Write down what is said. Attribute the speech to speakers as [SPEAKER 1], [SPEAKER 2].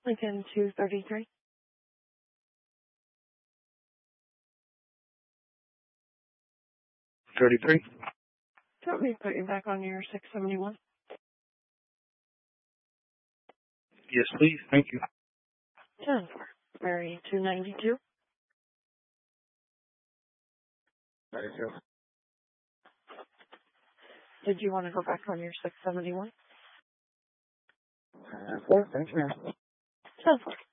[SPEAKER 1] Lincoln 233.
[SPEAKER 2] 33.
[SPEAKER 1] Do you want me to put you back on your 671?
[SPEAKER 2] Yes, please. Thank you.
[SPEAKER 1] 10-4. Mary 292.
[SPEAKER 2] 92.
[SPEAKER 1] Did you want to go back on your 671?
[SPEAKER 2] 4. Thank you, ma'am.
[SPEAKER 1] 10-4.